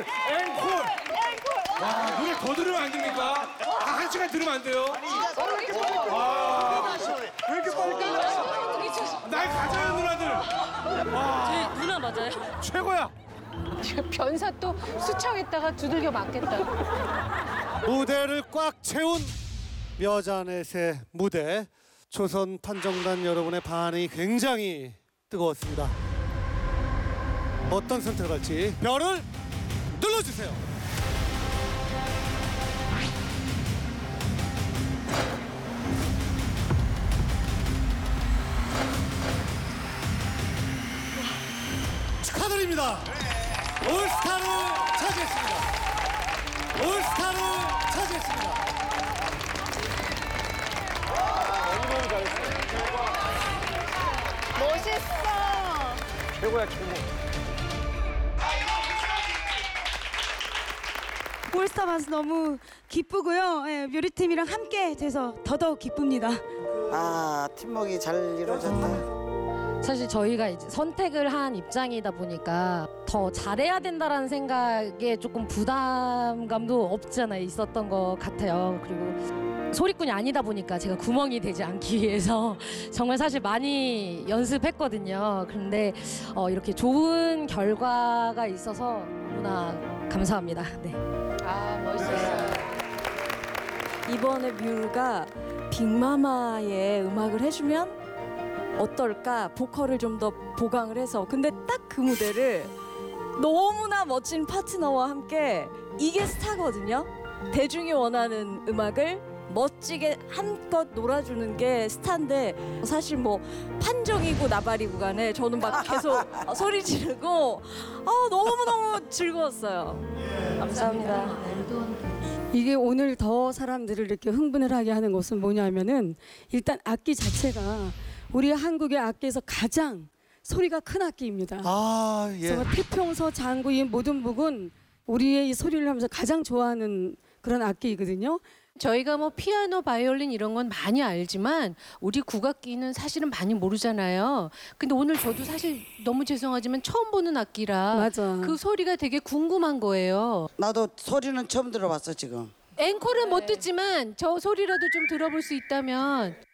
와, 노래 더 들으면 안 됩니까? 한 시간 들으면 안 돼요? 왜 이렇게 빨리 끝났어? 날 가져요, 누나들. 저희 누나 맞아요? 최고야. 변사 또 수청했다가 두들겨 맞겠다. 무대를 꽉 채운 여자넷의 무대. 조선 판정단 여러분의 반응이 굉장히 뜨거웠습니다. 어떤 선택을 할지 별을 눌러주세요. 축하드립니다. 올스타를 차지했습니다. 올스타를 차지했습니다. 멋있어. 최고야, 최고. 올스타 봐서 너무 기쁘고요. 예, 뮤리팀이랑 함께 돼서 더더욱 기쁩니다. 아, 팀워크가 잘 이루어졌다. 사실 저희가 이제 선택을 한 입장이다 보니까 더 잘해야 된다라는 생각에 조금 부담감도 없잖아요. 있었던 것 같아요. 그리고 소리꾼이 아니다 보니까 제가 구멍이 되지 않기 위해서 정말 사실 많이 연습했거든요. 그런데 이렇게 좋은 결과가 있어서 너무나 감사합니다. 네. 아, 멋있었어요. 이번에 뮤가 빅마마의 음악을 해주면 어떨까? 보컬을 좀 더 보강을 해서. 근데 딱 그 무대를 너무나 멋진 파트너와 함께, 이게 스타거든요. 대중이 원하는 음악을 멋지게 한껏 놀아주는 게 스타인데, 사실 뭐 판정이고 나발이고 간에 저는 막 계속 소리 지르고 너무너무 즐거웠어요. 감사합니다. 이게 오늘 더 사람들을 이렇게 흥분을 하게 하는 것은 뭐냐면은 일단 악기 자체가 우리 한국의 악기에서 가장 소리가 큰 악기입니다. 아, 예. 그래서 태평서, 장구 이 모든 부분 우리의 이 소리를 하면서 가장 좋아하는 그런 악기이거든요. 저희가 뭐 피아노, 바이올린 이런 건 많이 알지만 우리 국악기는 사실은 많이 모르잖아요. 근데 오늘 저도 사실 너무 죄송하지만 처음 보는 악기라 맞아. 그 소리가 되게 궁금한 거예요. 나도 소리는 처음 들어봤어, 지금. 앵콜은 못 듣지만 저 소리라도 좀 들어볼 수 있다면